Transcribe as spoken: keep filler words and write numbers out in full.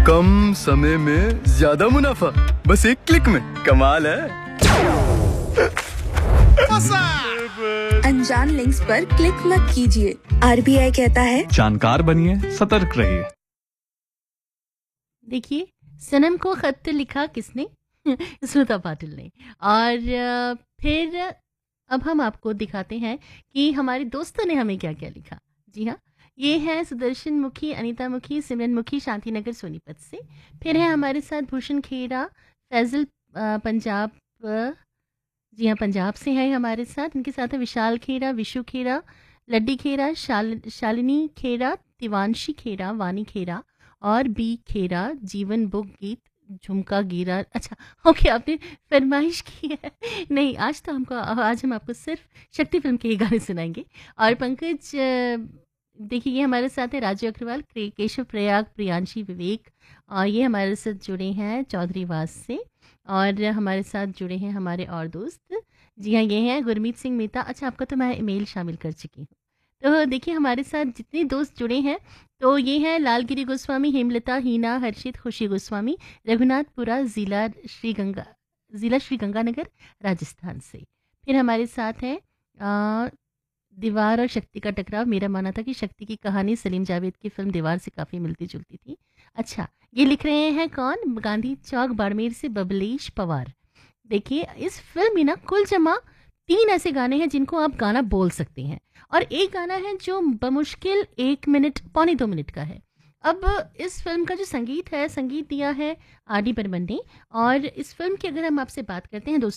कम समय में ज्यादा मुनाफा, बस एक क्लिक में। कमाल है। अनजान लिंक्स पर क्लिक मत कीजिए। आरबीआई कहता है जानकार बनिए, सतर्क रहिए। देखिए, सनम को खत लिखा किसने? स्मिता पाटिल ने। और फिर अब हम आपको दिखाते हैं कि हमारे दोस्तों ने हमें क्या क्या लिखा। जी हाँ, ये है सुदर्शन मुखी, अनीता मुखी, सिमरन मुखी, शांतिनगर सोनीपत से। फिर है हमारे साथ भूषण खेड़ा, फैजल पंजाब, जी हाँ पंजाब से है हमारे साथ। इनके साथ है विशाल खेड़ा, विशु खेड़ा, लड्डी खेड़ा, शाल शालिनी खेड़ा, तिवांशी खेड़ा, वानी खेड़ा और बी खेड़ा, जीवन बुक गीत, झुमका गिरा। अच्छा ओके, आपने फरमाइश की है। नहीं, आज तो हमको आज हम आपको सिर्फ शक्ति फिल्म के ही गाने सुनाएंगे। और पंकज देखिए, ये हमारे साथ है राजू अग्रवाल, केशव प्रयाग, प्रियांशी, विवेक, और ये हमारे साथ जुड़े हैं चौधरी वास से। और हमारे साथ जुड़े हैं हमारे और दोस्त, जी हाँ ये हैं गुरमीत सिंह मेहता। अच्छा, आपका तो मैं ईमेल शामिल कर चुकी हूँ। तो देखिए हमारे साथ जितने दोस्त जुड़े हैं, तो ये हैं लालगिरी गोस्वामी, हेमलता, हीना, हर्षित, खुशी गोस्वामी, रघुनाथपुरा, जिला श्री गंगा जिला श्री गंगानगर, राजस्थान से। फिर हमारे साथ हैं दीवार और शक्ति का टकराव। मेरा मानना था कि शक्ति की कहानी सलीम जावेद की फिल्म दीवार से काफ़ी मिलती जुलती थी। अच्छा, ये लिख रहे हैं कौन? गांधी चौक बाड़मेर से बबलेश पवार। देखिए, इस फिल्म में ना कुल जमा तीन ऐसे गाने हैं जिनको आप गाना बोल सकते हैं, और एक गाना है जो बमुश्किल एक मिनट पौने दो मिनट का है। अब इस फिल्म का जो संगीत है, संगीत दिया है आर डी बर्मन ने। और इस फिल्म की अगर हम आपसे बात करते हैं दोस्तों,